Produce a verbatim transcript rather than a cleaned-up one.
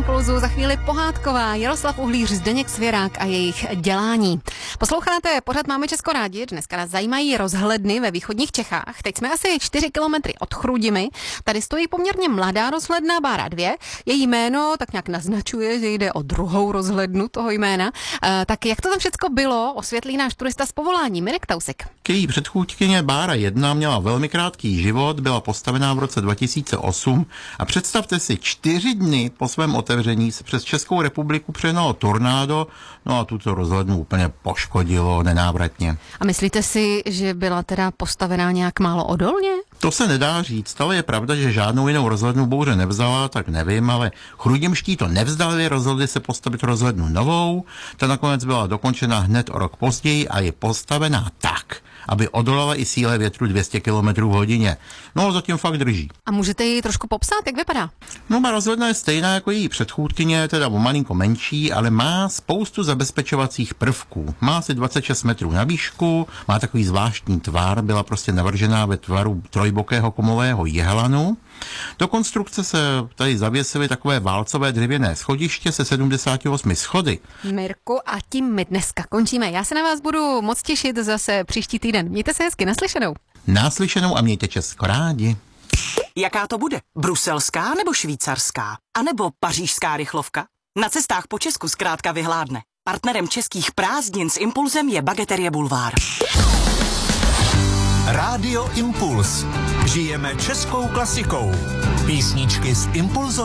Impulzu, za chvíli pohádková, Jaroslav Uhlíř, Zdeněk Svěrák a jejich dělání. Posloucháte pořad Máme Česko rádi, dneska nás zajímají rozhledny ve východních Čechách. Teď jsme asi čtyři kilometry od Chrudimi, tady stojí poměrně mladá rozhledna Bára dvě, její jméno tak nějak naznačuje, že jde o druhou rozhlednu toho jména. E, tak jak to tam všecko bylo, osvětlí náš turista z povolání, Mirek Tausek. Její předchůdkyně Bára jedna měla velmi krátký život, byla postavená v roce dva tisíce osm a představte si, čtyři dny po svém otevření se přes Českou republiku přejelo tornádo, no a tuto rozhlednu úplně poškodilo nenávratně. A myslíte si, že byla teda postavená nějak málo odolně? To se nedá říct, ale je pravda, že žádnou jinou rozhlednu bouře nevzala, tak nevím, ale chrudimští to nevzdali, rozhodli se postavit rozhlednu novou, ta nakonec byla dokončena hned o rok později a je postavená tak, aby odolala i síle větru dvě stě kilometrů v hodině. No, zatím fakt drží. A můžete ji trošku popsat, jak vypadá? No, má rozhledna je stejná jako její předchůdkyně, teda o malinko menší, ale má spoustu zabezpečovacích prvků. Má asi dvacet šest metrů na výšku, má takový zvláštní tvar, byla prostě navržená ve tvaru trojbokého komového jehlanu. Do konstrukce se tady zavěsily takové válcové dřevěné schodiště se sedmdesáti osmi schody. Mirku, a tím my dneska končíme. Já se na vás budu moc těšit zase příští týden. Mějte se hezky, naslyšenou. Naslyšenou a mějte Česko rádi. Jaká to bude? Bruselská nebo švýcarská? A nebo pařížská rychlovka? Na cestách po Česku zkrátka vyhládne. Partnerem českých prázdnin s Impulzem je Bageterie Bulvár. Rádio Impuls. Žijeme českou klasikou. Písničky z Impulzu.